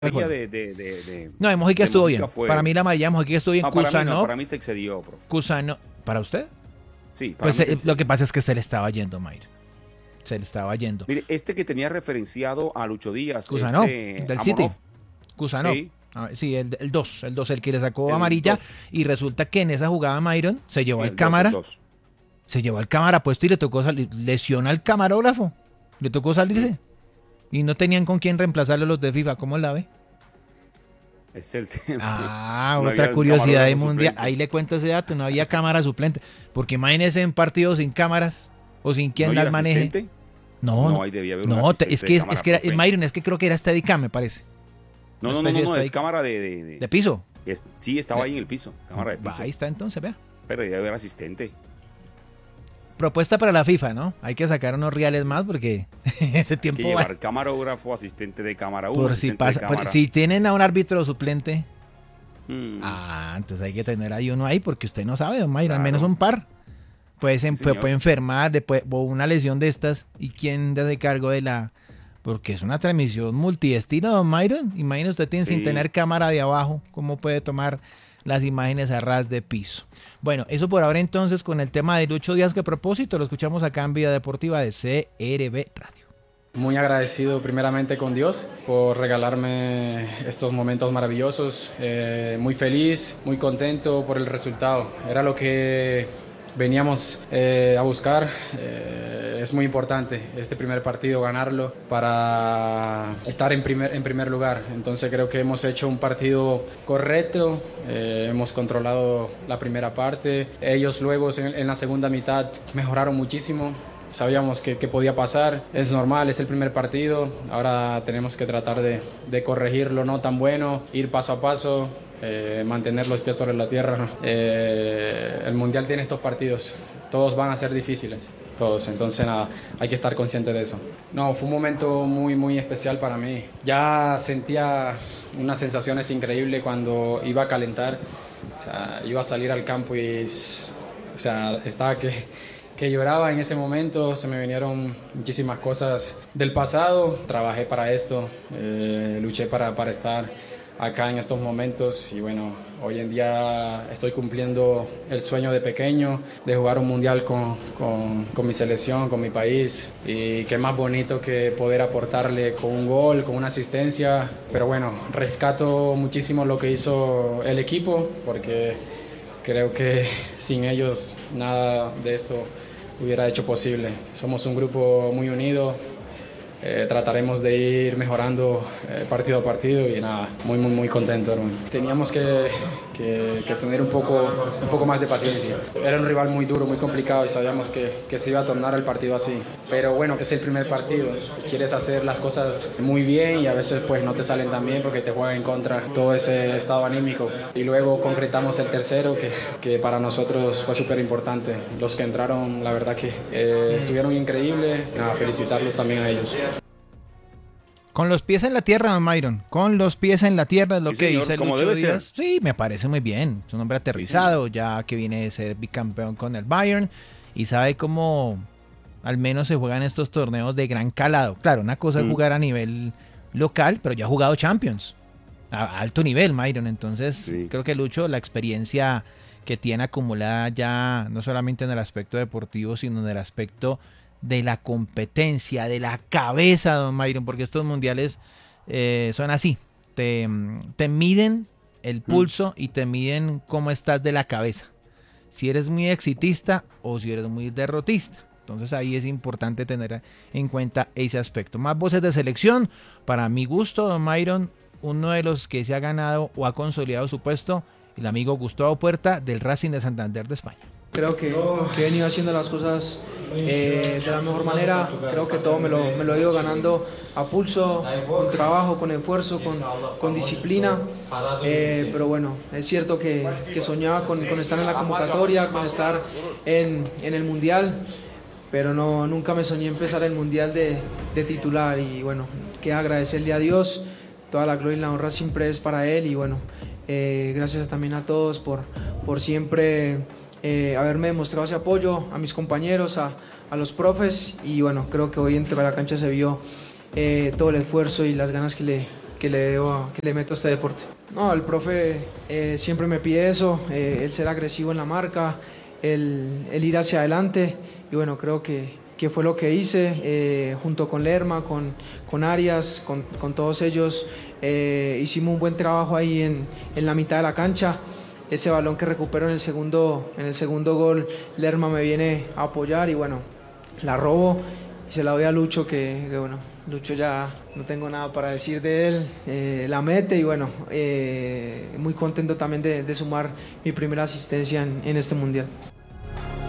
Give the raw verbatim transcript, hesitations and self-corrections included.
amarilla de, de, de, de, No, de Mojica de estuvo Mojica bien. fue... Para mí la amarilla de Mojica estuvo bien. No, para mí, no, Cusano, para mí se excedió, profe. Cusano, ¿para usted? Sí, para Pues mí se eh, excedió. lo que pasa es que se le estaba yendo, Mayra. Se le estaba yendo. Mire, este que tenía referenciado a Lucho Díaz, Cusano, este del City. Amonov, Cusano. sí, Ah, sí, el dos, el dos, el que le sacó el amarilla. dos, Y resulta que en esa jugada Myron se llevó sí, al el dos, el cámara. dos. Se llevó al cámara puesto y le tocó salir. Lesiona al camarógrafo. Le tocó salirse. Y no tenían con quién reemplazarlo los de FIFA. ¿Cómo la ve? Es el tema. Ah, No otra había curiosidad de camarógrafo mundial. suplente. Ahí le cuento ese dato. No había cámara suplente. Porque imagínese en partidos sin cámaras o sin quien ¿No, y las el maneje. asistente? No, No, no. ahí debía haber un No, te- asistente es de que, es, cámara, es que era, profe. Myron, es que creo que era Steadicam, me parece. No, Una no, no, especie no, no, de es Steadicam. cámara de... de, de- De piso. es- sí, estaba ahí en el piso, cámara de Va, piso. ahí está entonces, vea. Pero debe haber asistente. Propuesta para la FIFA, ¿no? Hay que sacar unos reales más porque ese Hay que tiempo va. llevar camarógrafo, asistente de cámara uno, Por si asistente pasa, de por- cámara. si tienen a un árbitro suplente, Mm, ah, entonces hay que tener ahí uno ahí porque usted no sabe, don Mayra, al Claro. menos un par. Puede, se- Sí, puede, señor. puede enfermar después, o una lesión de estas y quién se hace cargo de la... Porque es una transmisión multidestino, don Myron. Imagina usted tiene, sin Sí. tener cámara de abajo, cómo puede tomar las imágenes a ras de piso. Bueno, eso por ahora entonces con el tema de Lucho Díaz, que a propósito lo escuchamos acá en Vida Deportiva de C R B Radio. Muy agradecido primeramente con Dios por regalarme estos momentos maravillosos, eh, muy feliz, muy contento por el resultado. Era lo que veníamos eh, a buscar. Eh, es muy importante este primer partido ganarlo para estar en primer, en primer lugar. Entonces creo que hemos hecho un partido correcto, eh, hemos controlado la primera parte. Ellos luego en, en la segunda mitad mejoraron muchísimo. Sabíamos que, que podía pasar, es normal, es el primer partido, ahora tenemos que tratar de, de corregir lo no tan bueno, ir paso a paso, eh, mantener los pies sobre la tierra. Eh, el Mundial tiene estos partidos, todos van a ser difíciles, todos, entonces nada, hay que estar consciente de eso. No, fue un momento muy, muy especial para mí. Ya sentía unas sensaciones increíbles cuando iba a calentar, o sea, iba a salir al campo y, o sea, estaba que... que lloraba en ese momento, se me vinieron muchísimas cosas del pasado, trabajé para esto, eh, luché para, para estar acá en estos momentos y bueno, hoy en día estoy cumpliendo el sueño de pequeño, de jugar un mundial con, con, con mi selección, con mi país y qué más bonito que poder aportarle con un gol, con una asistencia, pero bueno, rescato muchísimo lo que hizo el equipo porque creo que sin ellos nada de esto hubiera hecho posible. Somos un grupo muy unido, eh, trataremos de ir mejorando eh, partido a partido y nada, muy muy muy contento, hermano. Teníamos que, que, que tener un poco, un poco más de paciencia. Era un rival muy duro, muy complicado y sabíamos que, que se iba a tornar el partido así. Pero bueno, es el primer partido, quieres hacer las cosas muy bien y a veces pues no te salen tan bien porque te juegan en contra todo ese estado anímico. Y luego concretamos el tercero que, que para nosotros fue súper importante. Los que entraron, la verdad que eh, estuvieron increíbles. Nada, felicitarlos también a ellos. Con los pies en la tierra, don Myron. Con los pies en la tierra es lo Sí, que señor, dice como Lucho debe Díaz. ser. Sí, me parece muy bien. Es un hombre aterrizado, ya que viene de ser bicampeón con el Bayern y sabe cómo al menos se juegan estos torneos de gran calado. Claro, una cosa es Mm. jugar a nivel local, pero ya ha jugado Champions. A alto nivel, Myron. Entonces, Sí. creo que Lucho, la experiencia que tiene acumulada ya, no solamente en el aspecto deportivo, sino en el aspecto de la competencia, de la cabeza, don Myron, porque estos mundiales eh, son así, te, te miden el pulso y te miden cómo estás de la cabeza, si eres muy exitista o si eres muy derrotista. Entonces ahí es importante tener en cuenta ese aspecto. Más voces de selección, para mi gusto, don Myron, uno de los que se ha ganado o ha consolidado su puesto, el amigo Gustavo Puerta del Racing de Santander de España. Creo que, que he venido haciendo las cosas eh, de la mejor manera. Creo que todo me lo, me lo he ido ganando a pulso, con trabajo, con esfuerzo, con, con disciplina. Eh, pero bueno, es cierto que, que soñaba con, con estar en la convocatoria, con estar en, en el Mundial, pero no, nunca me soñé empezar el Mundial de, de titular. Y bueno, queda agradecerle a Dios. Toda la gloria y la honra siempre es para Él. Y bueno, eh, gracias también a todos por, por siempre... Eh, haberme demostrado ese apoyo, a mis compañeros, a, a los profes y bueno, creo que hoy entre la cancha se vio eh, todo el esfuerzo y las ganas que le, que le, debo, que le meto a este deporte. No, el profe eh, siempre me pide eso, eh, el ser agresivo en la marca, el, el ir hacia adelante, y bueno, creo que, que fue lo que hice eh, junto con Lerma, con, con Arias, con, con todos ellos. Eh, hicimos un buen trabajo ahí en, en la mitad de la cancha. Ese balón que recupero en el segundo, en el segundo gol, Lerma me viene a apoyar y bueno, la robo y se la doy a Lucho, que, que bueno, Lucho ya no tengo nada para decir de él, eh, la mete y bueno, eh, muy contento también de, de sumar mi primera asistencia en, en este mundial.